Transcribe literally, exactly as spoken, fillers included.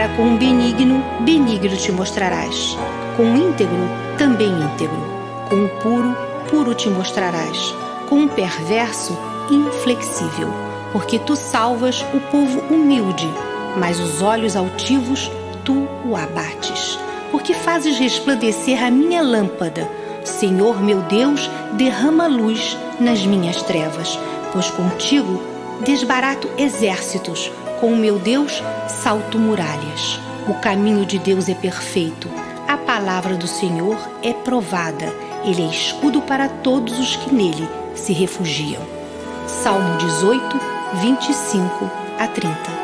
Para com o benigno, benigno te mostrarás. Com o íntegro, também íntegro. Com o puro, puro te mostrarás. Com o perverso, inflexível. Porque tu salvas o povo humilde, mas os olhos altivos tu o abates. Porque fazes resplandecer a minha lâmpada. Senhor meu Deus, derrama luz nas minhas trevas, pois contigo desbarato exércitos, com o meu Deus salto muralhas. O caminho de Deus é perfeito, a palavra do Senhor é provada, ele é escudo para todos os que nele se refugiam. Salmo dezoito, vinte e cinco a trinta.